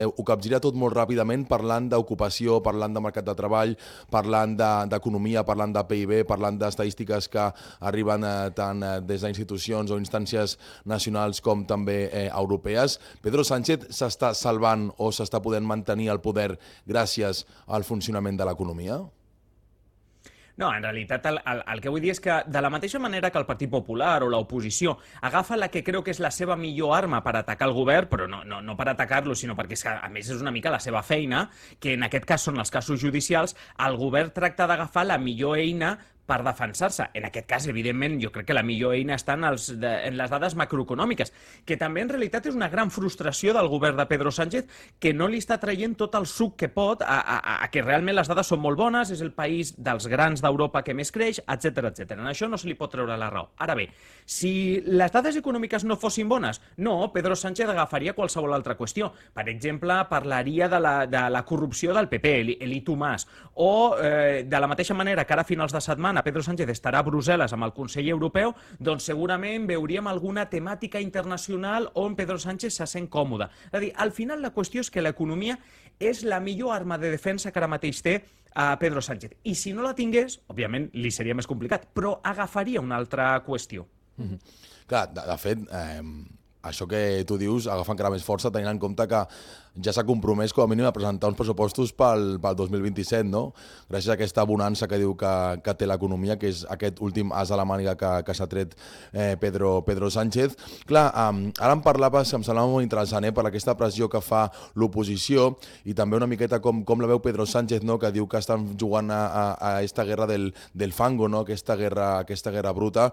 ho capgira tot molt ràpidament parlant d'ocupació, parlant de mercat de treball, parlant d'economia, parlant de PIB, parlant d'estadístiques que arriben tant des d'institucions o instàncies nacionals com també europees. Pedro Sánchez s'està salvant o s'està podent mantenir al poder gràcies al funcionament de l'economia? No, en realitat el que vull dir és que de la mateixa manera que el Partit Popular o l'oposició agafa la que creu que és la seva millor arma per atacar el govern, però no per atacar-lo, sinó perquè a més és una mica la seva feina, que en aquest cas són els casos judicials, el govern tracta d'agafar la millor eina per defensar-se. En aquest cas, evidentment, jo crec que la millor eina està en les dades macroeconòmiques, que també en realitat és una gran frustració del govern de Pedro Sánchez, que no li està traient tot el suc que pot a que realment les dades són molt bones, és el país dels grans d'Europa que més creix, etc etc. En això no se li pot treure la raó. Ara bé, si les dades econòmiques no fossin bones, no, Pedro Sánchez agafaria qualsevol altra qüestió. Per exemple, parlaria de la corrupció del PP, el I Tomàs, o de la mateixa manera que ara a finals de setmana Pedro Sánchez estarà a Brussel·les amb el Consell Europeu, doncs segurament veuríem alguna temàtica internacional on Pedro Sánchez se sent còmode. És a dir, al final la qüestió és que l'economia és la millor arma de defensa que ara mateix té Pedro Sánchez. I si no la tingués, òbviament li seria més complicat, però agafaria una altra qüestió. Clar, de fet, això que tu dius agafa encara més força tenint en compte que ja s'ha compromès com a mínim a presentar uns pressupostos pel 2027, no? Gràcies a aquesta bonança que diu que té l'economia, que és aquest últim as a la màniga que s'ha tret Pedro Sánchez. Clar, ara em parlaves, em semblava molt interessant, per aquesta pressió que fa l'oposició i també una miqueta com la veu Pedro Sánchez, no? Que diu que estan jugant a aquesta guerra del fango, no? Aquesta guerra bruta.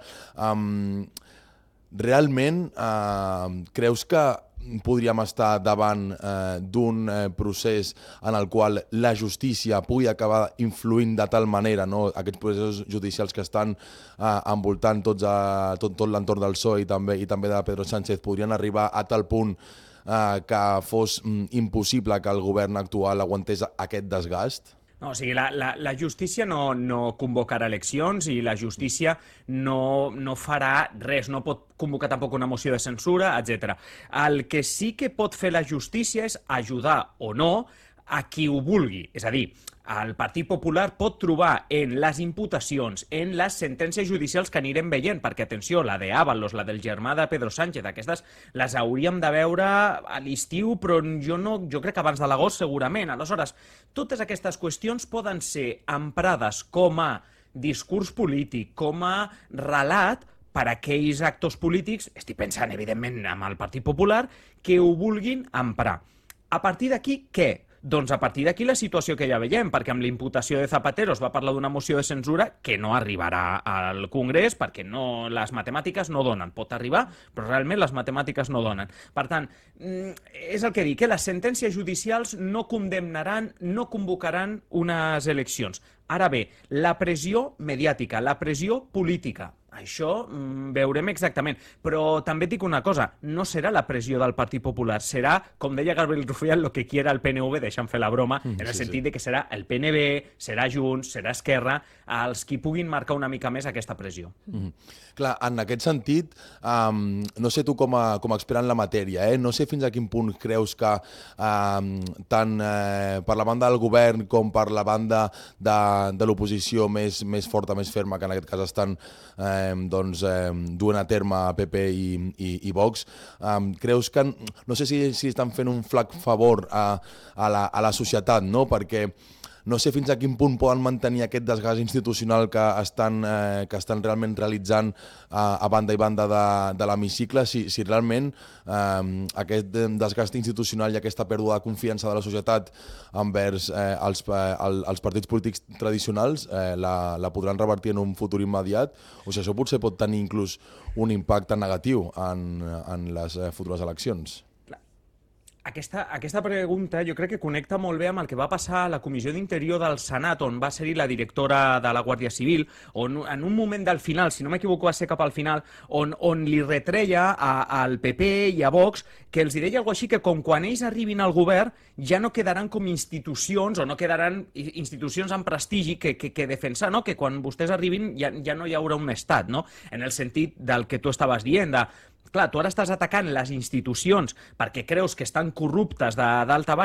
Realment, creus que podríem estar davant d'un procés en el qual la justícia pugui acabar influint de tal manera, no? Aquests processos judicials que estan envoltant tot l'entorn del PSOE i també de Pedro Sánchez podrien arribar a tal punt que fos impossible que el govern actual aguantés aquest desgast? No, o sigui, la justícia no convocarà eleccions i la justícia no farà res, no pot convocar tampoc una moció de censura, etc. El que sí que pot fer la justícia és ajudar o no a qui ho vulgui. És a dir, el Partit Popular pot trobar en les imputacions, en les sentències judicials que anirem veient, perquè, atenció, la de Ábalos, la del germà de Pedro Sánchez, aquestes les hauríem de veure a l'estiu, però jo crec que abans de l'agost segurament. Aleshores, totes aquestes qüestions poden ser emprades com a discurs polític, com a relat per a aquells actors polítics, estic pensant evidentment amb el Partit Popular, que ho vulguin emprar. A partir d'aquí, què? Doncs a partir d'aquí la situació que ja veiem, perquè amb la imputació de Zapatero es va parlar d'una moció de censura que no arribarà al Congrés perquè les matemàtiques no donen. Pot arribar, però realment les matemàtiques no donen. Per tant, és el que dic, que les sentències judicials no condemnaran, no convocaran unes eleccions. Ara bé, la pressió mediàtica, la pressió política, això veurem exactament. Però també et dic una cosa, no serà la pressió del Partit Popular, serà, com deia Gabriel Rufián, lo que quiera el PNV, deixa'm fer la broma, en el sentit de que serà el PNB, serà Junts, serà Esquerra, els qui puguin marcar una mica més aquesta pressió. Clar, en aquest sentit, no sé tu com a expert en la matèria, no sé fins a quin punt creus que tant per la banda del govern com per la banda de l'oposició més forta, més ferma, que en aquest cas estan duent a terme PP i Vox, creus que, no sé si estan fent un flac favor a la societat, no? Perquè no sé fins a quin punt poden mantenir aquest desgast institucional que estan realment realitzant a banda i banda de l'hemicicle, si realment aquest desgast institucional i aquesta pèrdua de confiança de la societat envers els partits polítics tradicionals la podran revertir en un futur immediat, o sigui, això potser pot tenir inclús un impacte negatiu en les futures eleccions. Aquesta pregunta jo crec que connecta molt bé amb el que va passar a la Comissió d'Interior del Senat, on va ser-hi la directora de la Guàrdia Civil, on en un moment del final, si no m'equivoco va ser cap al final, on li retreia al PP i a Vox que els deia alguna cosa així que com quan ells arribin al govern ja no quedaran com institucions o no quedaran institucions amb prestigi que defensar, no? Que quan vostès arribin ja no hi haurà un estat, no? En el sentit del que tu estaves dient, clar, tu ara estàs atacant les institucions perquè creus que estan corruptes de dalt a baix